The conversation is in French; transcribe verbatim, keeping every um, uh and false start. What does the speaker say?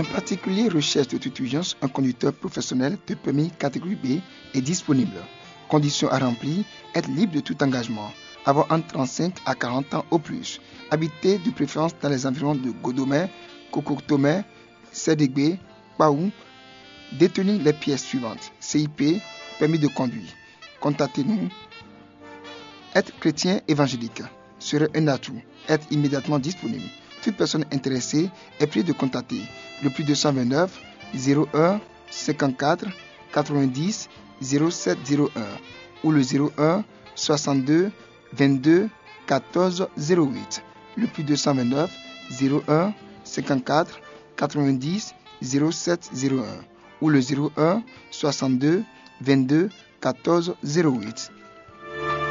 Un particulier recherche de toute urgence, un conducteur professionnel de permis catégorie B est disponible. Conditions à remplir, être libre de tout engagement, avoir entre trente-cinq à quarante ans au plus, habiter de préférence dans les environs de Godomé, Kokotomé, Sédégbé, Paou, détenir les pièces suivantes, C I P, permis de conduire. Contactez-nous. Être chrétien évangélique serait un atout, être immédiatement disponible. Toute personne intéressée est priée de contacter le plus deux cent vingt-neuf zéro un cinquante-quatre quatre-vingt-dix zéro sept zéro un ou le zéro un soixante-deux vingt-deux quatorze zéro huit, le plus deux cent vingt-neuf zéro un cinquante-quatre quatre-vingt-dix zéro sept zéro un ou le zéro un soixante-deux vingt-deux quatorze zéro huit.